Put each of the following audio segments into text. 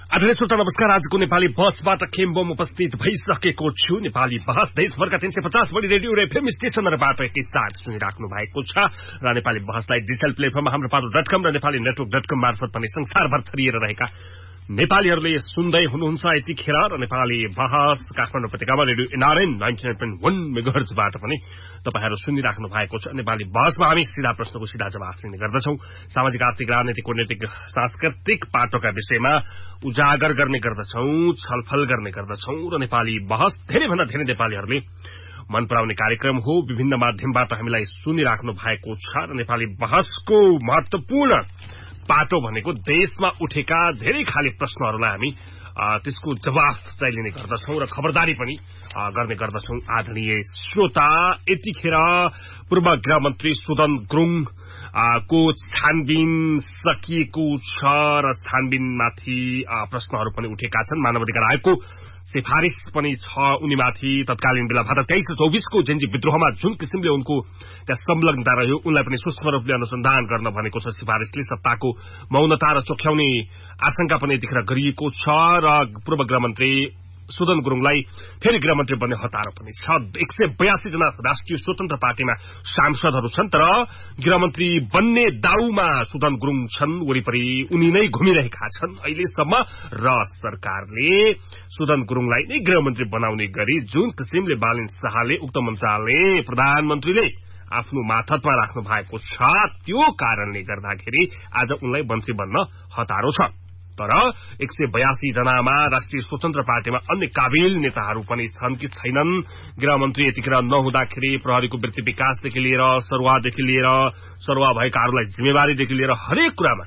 आदरणीय श्रोता नमस्कार। आजको नेपाली बहसबाट खेम्बम उपस्थित भइसकेको छु। नेपाली बहस देशभरका 350 बढी रेडियो र एफएम स्टेशनहरूबाट एकैसाथ सुनिराख्नु भएको छ र नेपाली बहसलाई डिजिटल प्लेटफर्ममा हाम्रो पालो.com र नेपाली नेटवर्क.com मार्फत पनि संसारभर छरिएर रहेका नेपालीहरूले सुन्दै हुनुहुन्छ यतिखेर। र नेपाली बहस काठमाडौँ उपत्यकामा रेडियो एनआरएन 99.1 मेगाहर्जबाट पनि तपाईहरु सुनिराख्नु भएको छ। नेपाली बहसमा हामी सीधा प्रश्नको सीधा जवाफ दिने गर्दछौं। सामाजिक आर्थिक राजनीतिक कूटनीतिक सांस्कृतिक पाटोका विषयमा उजागर गर्ने गर्दछौं, छलफल गर्ने गर्दछौं र नेपाली बहस धेरै भन्दा धेरै नेपालीहरूले मन पराउने कार्यक्रम हो। विभिन्न माध्यमबाट हामीलाई सुनिराख्नु भएको छ र नेपाली बहसको महत्वपूर्ण पाटो भनेको देशमा उठेका धेरै खाली प्रश्नहरूलाई हामी त्यसको जवाफ चाहिँ लिने गर्दछौं र खबरदारी पनि गर्ने गर्दछौं। आदरणीय श्रोता, यतिखेर पूर्व गृह मन्त्री सुदन गुरुङ को छानबिन सकिएको छ र छानबिनमाथि प्रश्नहरू पनि उठेका छन्। मानवाधिकार आयोगको सिफारिश पनि छ उनीमाथि। तत्कालीन बेला भाद्र 23 र 24 को जेन्जी विद्रोहमा जुन किसिमले उनको त्यहाँ संलग्नता रह्यो उनलाई पनि सूक्ष्म रूपले अनुसन्धान गर्न भनेको छ सिफारिशले। सत्ताको मौनता र चोख्याउने आशंका पनि यतिखेर गरिएको छ र पूर्व गृहमन्त्री सुदन गुरुङलाई फेरि गृहमन्त्री बन्ने हतारो पनि छ। 182 जना राष्ट्रिय स्वतन्त्र पार्टीमा सांसदहरू छन्, तर गृहमन्त्री बन्ने दाउमा सुदन गुरुङ छन्। वरिपरि उनी नै घुमिरहेका छन् अहिलेसम्म र सरकारले सुदन गुरुङलाई नै गृहमन्त्री बनाउने गरी जुन किसिमले बालिन शाहले उक्त मन्त्रालय प्रधानमन्त्रीले आफ्नो माथतमा राख्नु भएको छ, त्यो कारणले गर्दाखेरि आज उनलाई मन्त्री बन्न हतारो छ। तर 182 जनामा राष्ट्रिय स्वतन्त्र पार्टीमा अन्य काबिल नेताहरू पनि छन् कि छैनन्। गृहमन्त्री यतिखेर नहुँदाखेरि प्रहरीको वृत्ति विकासदेखि लिएर सरुवादेखि लिएर सरुवा भएकाहरूलाई जिम्मेवारीदेखि लिएर हरेक कुरामा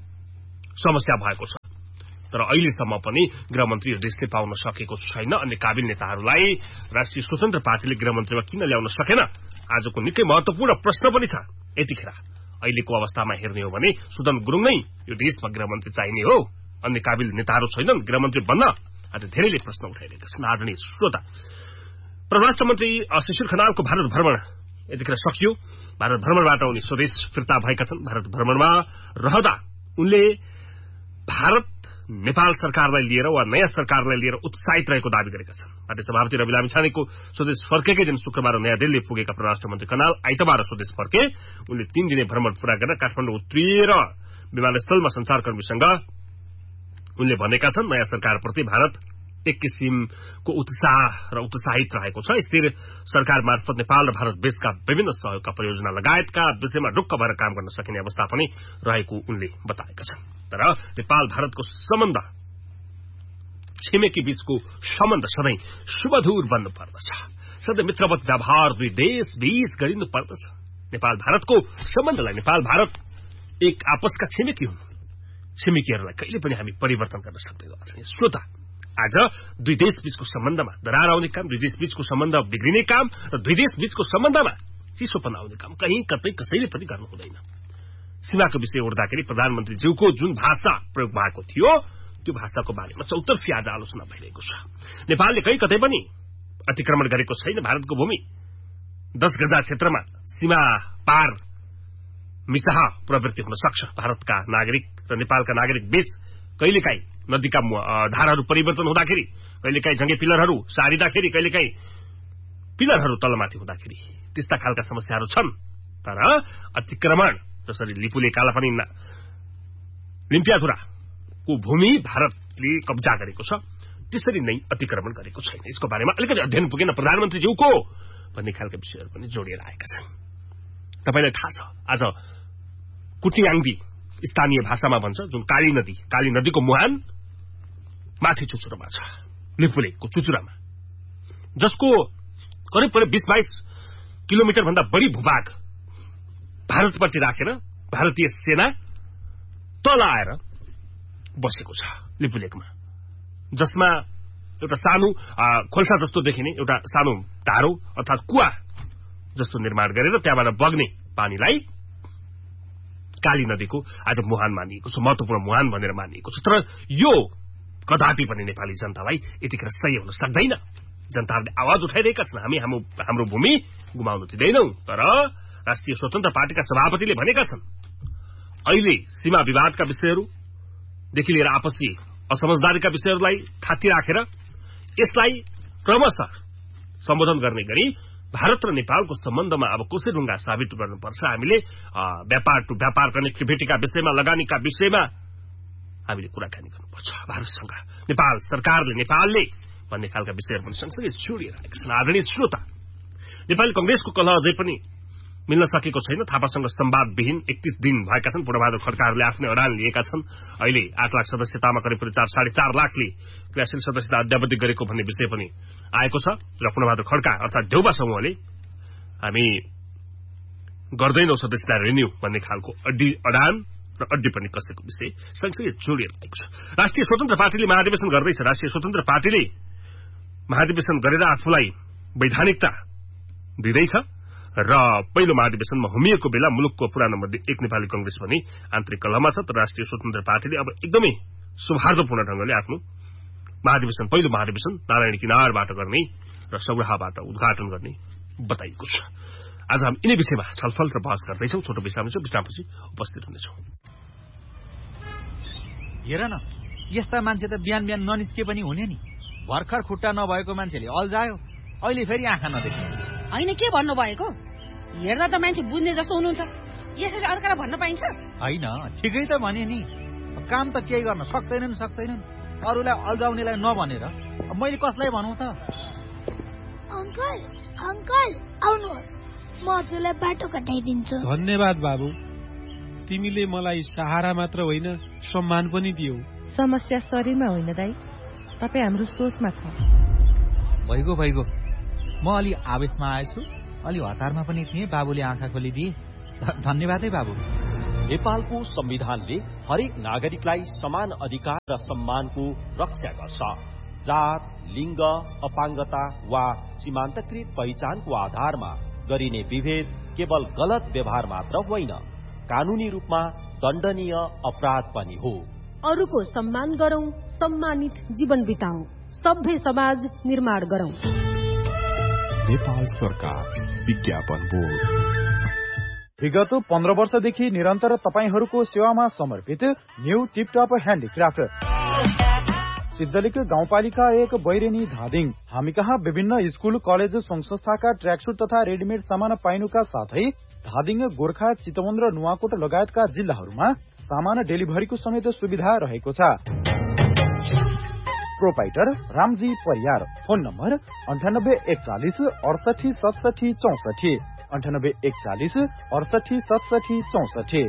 समस्या भएको छ। तर अहिलेसम्म पनि गृहमन्त्री देशले पाउन सकेको छैन। अन्य काबिल नेताहरूलाई राष्ट्रिय स्वतन्त्र पार्टीले गृहमन्त्रीमा किन ल्याउन सकेन, आजको निकै महत्वपूर्ण प्रश्न पनि छ। यतिखेर अहिलेको अवस्थामा हेर्ने हो भने सुदन गुरुङ नै यो देशमा गृहमन्त्री चाहिने हो, अन्य काबिल नेताहरू छैनन् गृहमन्त्री बन्न। आज धेरैले प्रश्न उठाइरहेका छन्। आदरणीय श्रोता, परराष्ट्र मन्त्री शिशिर खनालको भारत भ्रमण यतिखेर सकियो। भारत भ्रमणबाट उनी स्वदेश फिर्ता भएका छन्। भारत भ्रमणमा रहँदा उनले भारत नेपाल सरकारलाई लिएर वा नयाँ सरकारलाई लिएर उत्साहित रहेको दावी गरेका छन्। पार्टी सभापति रवि लामिछानेको स्वदेश फर्केकै दिन शुक्रबार नयाँ दिल्ली पुगेका परराष्ट्र मन्त्री खनाल आइतबार स्वदेश फर्के। उनले 3 दिने भ्रमण पूरा गरेर काठमाडौँ उत्रिएर विमानस्थलमा संचारकर्मीसँग उनले भनेका छन् नयाँ सरकारप्रति भारत एक किसिमको उत्साह र उत्साहित रहेको छ। स्थिर सरकार मार्फत नेपाल र भारत बीचका विभिन्न सहयोगका परियोजना लगायतका विषयमा ढुक्क भएर काम गर्न सकिने अवस्था पनि रहेको उनले बताएका छन्। तर नेपाल भारतको सम्बन्ध, छिमेकी बीचको सम्बन्ध सधैँ शुभधुर बन्नु पर्दछ। सधैँ मित्रवत व्यवहार दुई देश बीच गरिनु पर्दछ। नेपाल भारतको सम्बन्धलाई नेपाल भारत एक आपसका छिमेकी हुन्। छिमेकीहरूलाई कहिले पनि हामी परिवर्तन गर्न सक्दैनौँ। श्रोता, आज दुई देश बीचको सम्बन्धमा दरार आउने काम, दुई देश बीचको सम्बन्ध बिग्रिने काम र दुई देश बीचको सम्बन्धमा चिसोपन आउने काम कहीँ कतै कसैले पनि गर्नु हुँदैन। सीमाको विषय उठ्दाखेरि प्रधानमन्त्रीज्यूको जुन भाषा प्रयोग भएको थियो त्यो भाषाको बारेमा चौतर्फी आज आलोचना भइरहेको छ। नेपालले कहीँ कतै पनि अतिक्रमण गरेको छैन। भारतको भूमि 10 गजा क्षेत्रमा सीमा पार मिसाह प्रवृत्ति हुन सक्छ। भारतका नागरिक र नेपालका नागरिक बीच कहिलेकाहीँ नदीका धाराहरू परिवर्तन हुँदाखेरि, कहिलेकाहीँ जंगे पिलरहरू सारिँदाखेरि, कहिलेकाहीँ पिलरहरू तलमाथि हुँदाखेरि त्यस्ता खालका समस्याहरू छन्। तर अतिक्रमण जसरी लिपुले कालापानी लिम्पियाधुराको भूमि भारतले कब्जा गरेको छ त्यसरी नै अतिक्रमण गरेको छैन। यसको बारेमा अलिकति अध्ययन पुगेन प्रधानमन्त्रीज्यूको भन्ने खालका विषयहरू पनि जोडिएर आएका छन्। तपाईलाई थाहा छ आज कुटियाङ्गी स्थानीय भाषामा भन्छ जुन काली नदीको मुहान माथि चुचुरोमा छ, लिपुलेको चुचुरामा, जसको करिब 20-22 किलोमिटर भन्दा बढी भूभाग भारतपट्टि राखेर भारतीय सेना तल आएर बसेको छ लिपुलेकमा, जसमा एउटा सानो खोल्सा जस्तो देखिने एउटा सानो धारो अर्थात कुवा जस्तो निर्माण गरेर त्यहाँबाट बग्ने पानीलाई काली नदीको आज मुहान मानिएको छ, महत्वपूर्ण मुहान भनेर मानिएको छ। तर यो कदापि पनि नेपाली जनतालाई यतिखेर सही हुन सक्दैन। जनताहरूले आवाज उठाइरहेका छन्, हामी हाम्रो भूमि गुमाउन दिँदैनौं। तर राष्ट्रिय स्वतन्त्र पार्टीका सभापतिले भनेका छन् अहिले सीमा विवादका विषयहरूदेखि लिएर आपसी असमझदारीका विषयहरूलाई थाती राखेर यसलाई क्रमशः सम्बोधन गर्ने गरी भारत र नेपालको सम्बन्धमा अब कसरी ढुङ्गा साबित गर्नुपर्छ, हामीले व्यापार टु व्यापार कनेक्टिभिटीका विषयमा, लगानीका विषयमा हामीले कुराकानी गर्नुपर्छ भारतसँग। नेपाल सरकारले, नेपालले भन्ने खालका विषयहरू पनि सँगसँगै जोडिएर आएका छन्। आदरणीय श्रोता, नेपाली कंग्रेसको कलह अझै पनि मिल्न सकेको छैन। थापासँग संवादविहीन 31 दिन भएका छन्। पूर्णबहादुर खड्काहरूले आफ्नै अडान लिएका छन्। अहिले 8 लाख सदस्यतामा करिब 4.5 लाखले क्रियाशील सदस्यता अद्यावधि गरेको भन्ने विषय पनि आएको छ र पूर्णबहादुर खड्का अर्थात देउबा समूहले हामी गर्दैनौ सदस्यता रिन्यू भन्ने खालको अडान र अड्डी पनि कसेको विषय सँगसँगै जोडिएर आएको छ। राष्ट्रिय स्वतन्त्र पार्टीले महाधिवेशन गर्दैछ। राष्ट्रिय स्वतन्त्र पार्टीले महाधिवेशन गरेर आफूलाई वैधानिकता दिँदैछ र पहिलो महाधिवेशनमा होमिएको बेला मुलुकको पुरा नम्बर 1 नेपाली कंग्रेस पनि आन्तरिक कलहमा छ। तर राष्ट्रिय स्वतन्त्र पार्टीले अब एकदमै सौहार्दपूर्ण ढंगले आफ्नो महाधिवेशन, पहिलो महाधिवेशन नारायणी किनारबाट गर्ने र सौराहाबाट उद्घाटन गर्ने बताइएको छ। आज हामी यिनै विषयमा छलफल र बहस गर्दैछौं। छोटो विश्रामपछि उपस्थित हुनेछौं। हेर न, यस्ता मान्छे त बिहान बिहान ननिस्के पनि हुने नि। भर्खर खुट्टा नभएको मान्छेले अल्झायो, अहिले फेरि आँखा नदेख्ने। होइन, के भन्नु भएको? हेर्दा त मान्छे बुझ्ने जस्तो हुनुहुन्छ, यसरी अर्कालाई भन्न पाइन्छ? होइन, ठिकै त भने नि। काम त केही गर्न सक्दैनन्। अरूलाई अल्झाउनेलाई नभनेर मैले कसलाई भनौँ त? अंकल आउनुहोस्, म हजुरलाई बाटो कटाइदिन्छु। धन्यवाद बाबु, तिमीले मलाई सहारा मात्र होइन सम्मान पनि दियौ। समस्या शरीरमा होइन दाइ, तपाई हाम्रो सोचमा छ। भइगयो, म अलि आवेशमा आएछु, अलि हतारमा पनि थिएँ। बाबुले आँखा खोलिदिए, धन्यवाद है बाबु। नेपालको संविधानले हरेक नागरिकलाई समान अधिकार र सम्मानको रक्षा गर्छ। जात, लिङ्ग, अपाङ्गता वा सीमान्तकृत पहिचानको आधारमा गरिने विभेद केवल गलत व्यवहार मात्र होइन, कानूनी रूपमा दण्डनीय अपराध पनि हो। अरूको सम्मान गरौं, सम्मानित जीवन बिताऊ, सभ्य समाज निर्माण गरौं। नेपाल सरकार विज्ञापन बोर्ड। विगत 15 वर्षदेखि निरन्तर तपाईहरूको सेवामा समर्पित न्यू टिपटप ह्यान्डिक्राफ्ट सिद्धलिक गाउँपालिका 1 बैरेनी धादिङ। हामी कहाँ विभिन्न स्कूल, कलेज, संघ संस्थाका ट्र्याकसूट तथा रेडिमेड सामान पाइनुका साथै धादिङ, गोर्खा, चितवन र नुवाकोट लगायतका जिल्लाहरूमा सामान डेलिभरीको समेत सुविधा रहेको छ। Proprietor Ramji Pariyar. Phone number 9841 68 67 64 9841 68 67 64।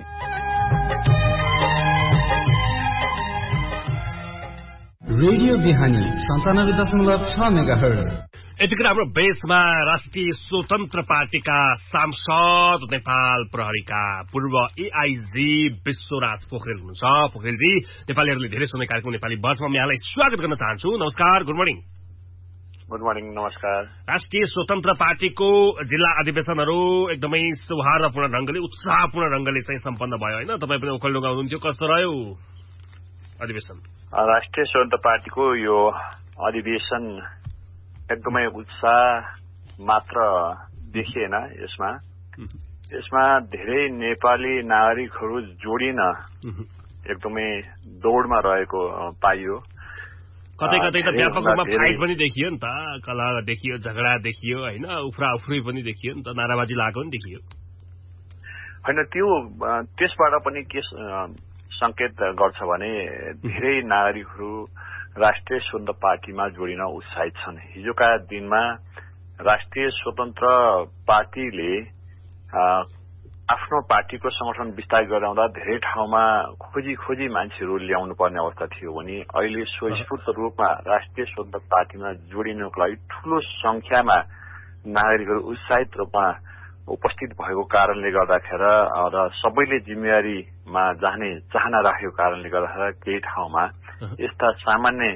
Radio बिहानी 97.6 मेगाहर्ज। यतिखेर हाम्रो बेसमा राष्ट्रिय स्वतन्त्र पार्टीका सांसद, नेपाल प्रहरीका पूर्व एआईजी विश्वराज पोखरेल हुनुहुन्छ। पोखरेलजी, नेपालीहरूले धेरै सुन्ने कार्यक्रम नेपाली बसमा म यहाँलाई स्वागत गर्न चाहन्छु। नमस्कार, गुड मर्निङ। गुड मर्निङ, नमस्कार। राष्ट्रिय स्वतन्त्र पार्टीको जिल्ला अधिवेशनहरू एकदमै सौहार्दपूर्ण ढंगले, उत्साहपूर्ण ढंगले चाहिँ सम्पन्न भयो होइन? तपाईँ पनि ओखलढुङ्गा हुनुहुन्थ्यो, कस्तो रह्यो अधिवेशन? राष्ट्रिय स्वतन्त्र पार्टीको यो अधिवेशन एकदमै उत्साह मात्र देखिएन। यसमा धेरै नेपाली नागरिकहरू जोडिन एकदमै दौडमा रहेको पाइयो। कतै कतै त व्यापक रूपमा फाइट पनि देखियो नि त, कलह देखियो, झगडा देखियो होइन, उफ्रा उफ्री पनि देखियो नि त, नाराबाजी लागेको पनि देखियो होइन। त्यसबाट पनि के संकेत गर्छ भने धेरै नागरिकहरू राष्ट्रिय स्वतन्त्र पार्टीमा जोडिन उत्साहित छन्। हिजोका दिनमा राष्ट्रिय स्वतन्त्र पार्टीले आफ्नो पार्टीको संगठन विस्तार गराउँदा धेरै ठाउँमा खोजी मान्छेहरू ल्याउनु पर्ने अवस्था थियो भने अहिले स्वस्फूर्त रूपमा राष्ट्रिय स्वतन्त्र पार्टीमा जोडिनको लागि ठूलो संख्यामा नागरिकहरू उत्साहित रूपमा उपस्थित भएको कारणले गर्दाखेरि र सबैले जिम्मेवारीमा जाने चाहना राखेको कारणले गर्दाखेरि केही ठाउँमा यस्ता सामान्य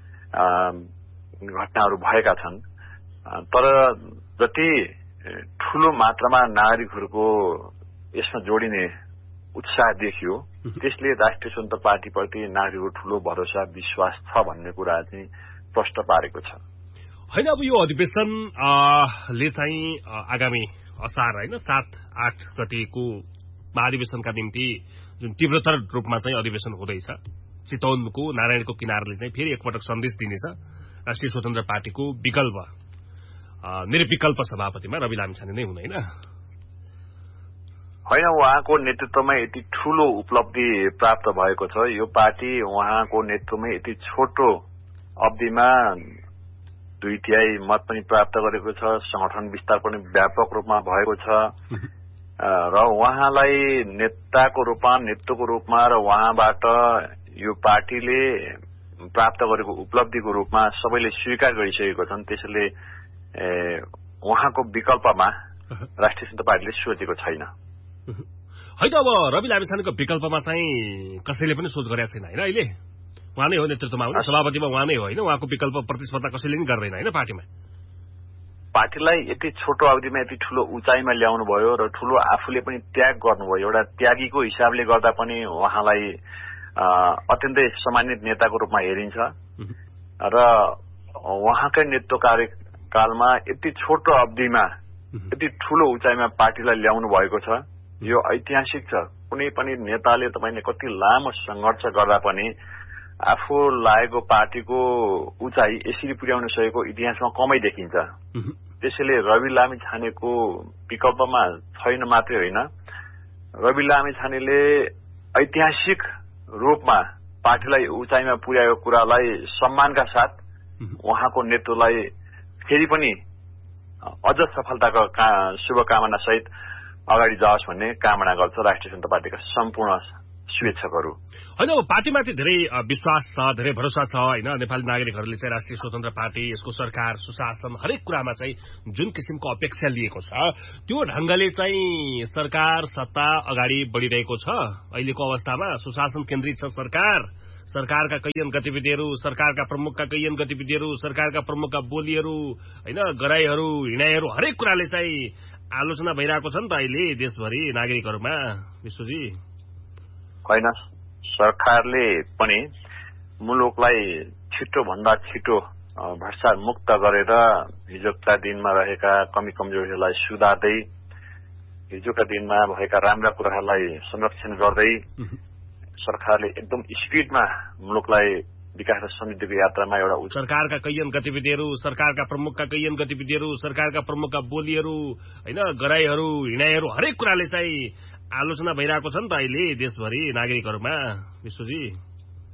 घटनाहरू भएका छन्। तर जति ठूलो मात्रामा नागरिकहरूको यसमा जोडिने उत्साह देखियो, त्यसले राष्ट्रिय स्वतन्त्र पार्टीप्रति नागरिकको ठूलो भरोसा, विश्वास छ भन्ने कुरा चाहिँ प्रष्ट पारेको छ होइन? अब यो अधिवेशनले चाहिँ आगामी असार होइन 7-8 गतिको महाधिवेशनका निम्ति जुन तीव्रतर रूपमा चाहिँ अधिवेशन हुँदैछ, चितवनको नारायणको किनारले चाहिँ फेरि एकपटक सन्देश दिनेछ राष्ट्रिय स्वतन्त्र पार्टीको विकल्प निर्विकल्प सभापतिमा रवि लामिछाने नै हुँदैन होइन। उहाँको नेतृत्वमा यति ठूलो उपलब्धि प्राप्त भएको छ। यो पार्टी उहाँको नेतृत्वमै यति छोटो अवधिमा 2/3 मत पनि प्राप्त गरेको छ। संगठन विस्तार पनि व्यापक रूपमा भएको छ र उहाँलाई नेताको रूपमा नेतृत्वको रूपमा र उहाँबाट यो पार्टीले प्राप्त गरेको उपलब्धिको रूपमा सबैले स्वीकार गरिसकेको छन्। त्यसैले उहाँको विकल्पमा राष्ट्रिय स्वतन्त्र पार्टीले सोचेको छैन। होइन, अब रवि लामिछानेको विकल्पमा चाहिँ कसैले पनि सोच गरेको छैन होइन। अहिले उहाँ नै हो नेतृत्वमा हुने, सभापतिमा उहाँ नै हो होइन। उहाँको विकल्प प्रतिस्पर्धा कसैले पनि गर्दैन होइन। पार्टीलाई यति छोटो अवधिमा यति ठूलो उचाइमा ल्याउनु भयो र ठूलो आफूले पनि त्याग गर्नुभयो। एउटा त्यागीको हिसाबले गर्दा पनि उहाँलाई अत्यन्तै सम्मानित नेताको रूपमा हेरिन्छ र उहाँकै नेतृत्व कार्यकालमा यति छोटो अवधिमा यति ठूलो उचाइमा पार्टीलाई ल्याउनु भएको छ। यो ऐतिहासिक छ। कुनै पनि नेताले तपाईले कति लामो संघर्ष गर्दा पनि आफू लागेको पार्टीको उचाइ यसरी पुर्याउन सकेको इतिहासमा कमै देखिन्छ। त्यसैले रवि लामिछानेको विकल्पमा छैन मात्रै होइन, रवि लामिछानेले ऐतिहासिक रूपमा पार्टीलाई उचाइमा पुर्याएको कुरालाई सम्मानका साथ उहाँको नेतृत्वलाई फेरि पनि अझ सफलताको शुभकामना सहित अगाडि जाओस् भन्ने कामना गर्छ राष्ट्रिय स्वतन्त्र पार्टीका सम्पूर्ण शुभेच्छकहरू। होइन, अब पार्टीमाथि धेरै विश्वास छ, धेरै भरोसा छ होइन। नेपाली नागरिकहरूले चाहिँ राष्ट्रिय स्वतन्त्र पार्टी, यसको सरकार, सुशासन हरेक कुरामा चाहिँ जुन किसिमको अपेक्षा लिएको छ त्यो ढंगले चाहिँ सरकार सत्ता अगाडि बढिरहेको छ। अहिलेको अवस्थामा सुशासन केन्द्रित छ सरकार। सरकारका कैयन गतिविधिहरू, सरकारका प्रमुखका कैयन गतिविधिहरू, सरकारका प्रमुखका बोलीहरू होइन, गराईहरू, हिँडाइहरू हरेक कुराले चाहिँ आलोचना भइरहेको छ नि त अहिले देशभरि नागरिकहरूमा। विश्वजी होइन, सरकारले पनि मुलुकलाई छिटो भन्दा छिटो भ्रष्टाचार मुक्त गरेर हिजोका दिनमा रहेका कमी कमजोरीहरूलाई सुधार्दै, हिजोका दिनमा भएका राम्रा कुराहरूलाई संरक्षण गर्दै सरकारले एकदम स्पिडमा मुलुकलाई विकास र समृद्धिको यात्रामा एउटा सरकारका कैयन गतिविधिहरू, सरकारका प्रमुखका कैयन गतिविधिहरू, सरकारका प्रमुखका बोलीहरू होइन, गराईहरू, हिँडाइहरू हरेक कुराले चाहिँ आलोचना भइरहेको छ नि त अहिले देशभरि नागरिकहरूमा। विश्वजी